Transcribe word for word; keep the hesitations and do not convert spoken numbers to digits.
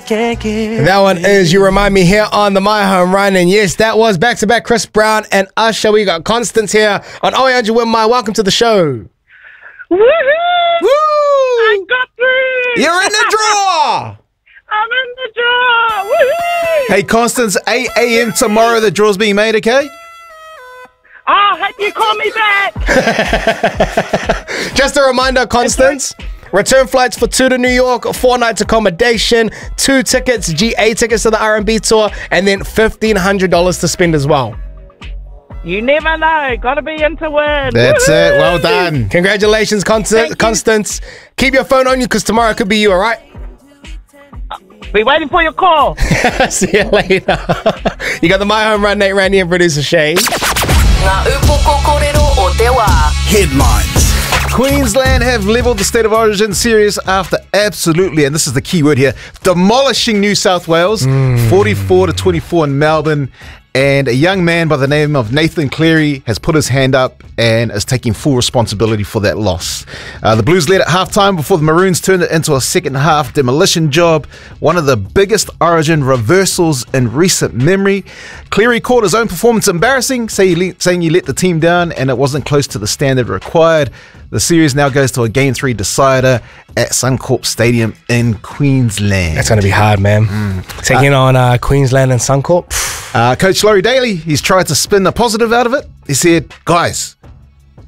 can't get. That one is You Remind Me here on the My Home Run. And yes, that was back-to-back Chris Brown and Usher. We got Constance here on Oh Yeah Win My. Welcome to the show. Woohoo! Woo! I got three! You're in the draw! I'm in the draw! Woohoo! Hey, Constance, eight a m tomorrow, the draw's being made, okay? Oh, hope you call me back! Just a reminder, Constance. Return flights for two to New York, four nights accommodation, two tickets, G A tickets to the R and B tour, and then fifteen hundred dollars to spend as well. You never know. Gotta be into win. That's Woohoo! it. Well done. Congratulations, Constance. Constance. Keep your phone on you because tomorrow it could be you, all right? Be waiting for your call. See you later. You got the My Home Run, Nate Randy, and producer Shay. Headlines. Queensland have levelled the State of Origin series after absolutely, and this is the key word here, demolishing New South Wales, mm. forty-four to twenty-four in Melbourne. And a young man by the name of Nathan Cleary has put his hand up and is taking full responsibility for that loss. Uh, the Blues led at halftime before the Maroons turned it into a second half demolition job, one of the biggest Origin reversals in recent memory. Cleary called his own performance embarrassing, saying he, let, saying he let the team down and it wasn't close to the standard required. The series now goes to a Game three decider at Suncorp Stadium in Queensland. That's going to be hard, man. Mm. Taking uh, on uh, Queensland and Suncorp. Uh, Coach Laurie Daly, he's tried to spin the positive out of it. He said, guys,